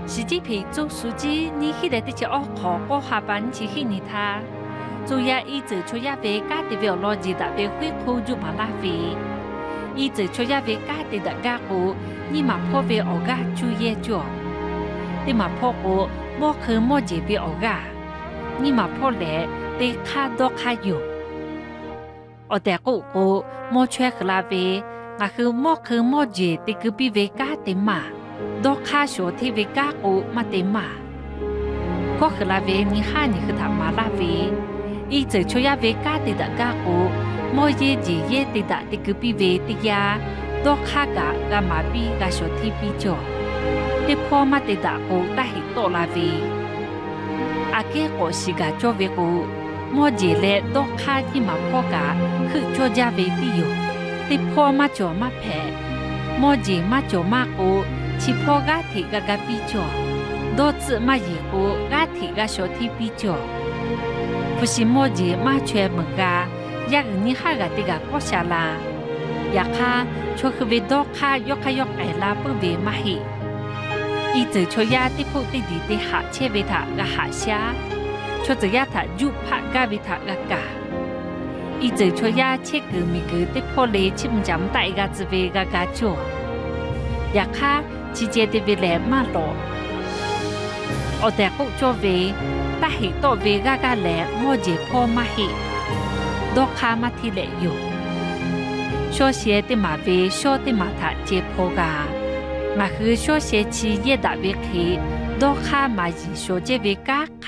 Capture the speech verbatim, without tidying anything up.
是这批做书记，你起来的就哦考过下班去去你他，主要一直出亚为家的为逻辑的为会考就马拉费，一直出亚为家的的家伙，你嘛破为我家就业做，你嘛破过莫去莫解为我家，你嘛破来被卡多卡有，我แต่กูกู莫缺克拉为，我去莫去莫解的个比为家的嘛。多卡说ที่เวก้ากูมาเต็มมาก็คือลาเวนี่ห้านี่คือทำมาลาเวอีเจอช่วยเวก้าติดกากูมอเยจีเยติดติคือปีเวติยา多卡กะกามาปีกา说ที่ปีจ่อที่พ่อมาติดกูได้หิโตลาเวอาเกก็สิกาจ่อเวกูมอเจเล多卡ที่มาพ่อกะคือจ่อยาเวปีอยู่ที่พ่อมาจ่อมาแพ้มอเจมาจ่อมากู起破家庭个个比较，多次嘛一个家庭个小体比较，不是莫钱嘛全门个，一个你哈个这个国下啦，一卡就去为多卡约卡约爱啦不为嘛嘿，一直就呀的铺的地的下切为他个下下，就这呀他就怕个为他个个，一直就呀切个米个的破嘞，起唔讲大个只为个个做，一卡。chỉ chế để về lẽ mà lộ, ở đây cũng cho về, ta hiểu to về gà gà lẽ mua chế po mà hiểu, đó khá mà thì lẽอยู่, số xe để mà về số để mà thà chế po gà, mà cứ số xe chỉ ye đã về khi, đó khá mà chỉ số chế về gà